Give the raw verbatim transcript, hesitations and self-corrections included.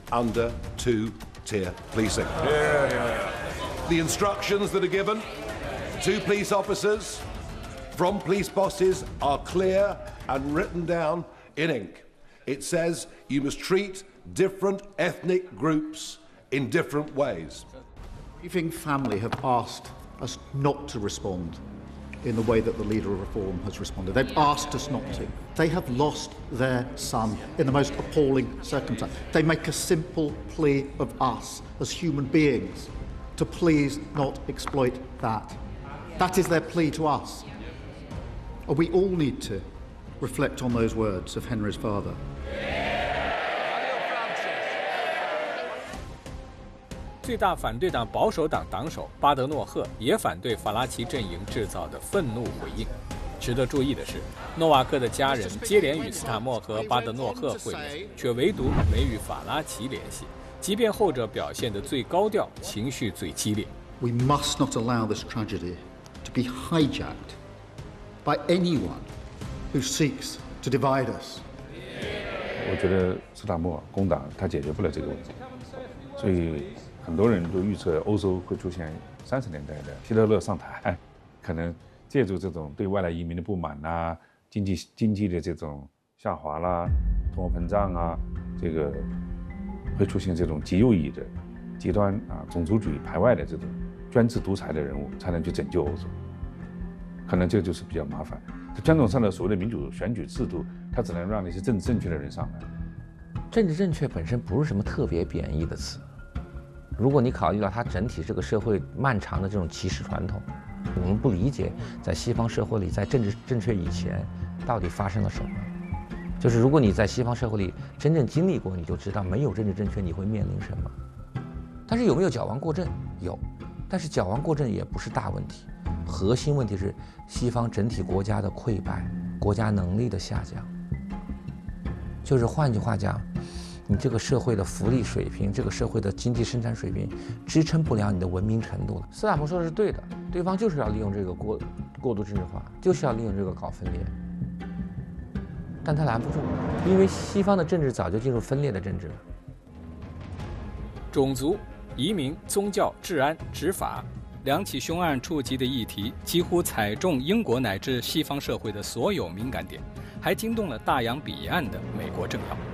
under two-tier policing. Yeah, yeah. The instructions that are given to police officers from police bosses are clear and written down in ink. It says you must treat different ethnic groups in different ways. The grieving family have asked us not to respond in the way that the leader of Reform has responded. They've asked us not to. They have lost their son in the most appalling circumstance. They make a simple plea of us as human beings to please not exploit that. That is their plea to us. And we all need to reflect on those words of Henry's father. 最大反对党保守党党首巴德诺赫也反对法拉奇阵营制造的愤怒回应。值得注意的是，诺瓦克的家人接连与斯塔默和巴德诺赫会面，却唯独没与法拉奇联系，即便后者表现得最高调，情绪最激烈。 We must not allow this tragedy to be hijacked by anyone who seeks to divide us. 我觉得斯塔默工党他解决不了这个问题，所以很多人都预测欧洲会出现三十年代的希特勒上台，可能借助这种对外来移民的不满啊，经济经济的这种下滑啦，通货膨胀啊，这个会出现这种极右翼的、极端啊种族主义排外的这种专制独裁的人物，才能去拯救欧洲。可能这就是比较麻烦。传统上的所谓的民主选举制度，它只能让那些政治正确的人上来。 政治正确本身不是什么特别贬义的词。如果你考虑到它整体这个社会漫长的这种歧视传统，我们不理解在西方社会里，在政治正确以前到底发生了什么。就是如果你在西方社会里真正经历过，你就知道没有政治正确你会面临什么。但是有没有矫枉过正？有，但是矫枉过正也不是大问题，核心问题是西方整体国家的溃败，国家能力的下降。就是换句话讲，你这个社会的福利水平，这个社会的经济生产水平支撑不了你的文明程度了。斯坦默说的是对的，对方就是要利用这个过过度政治化，就是要利用这个搞分裂，但他拦不住，因为西方的政治早就进入分裂的政治了。 种族、移民、宗教、治安、执法，两起凶案触及的议题几乎踩中英国乃至西方社会的所有敏感点，还惊动了大洋彼岸的美国政要。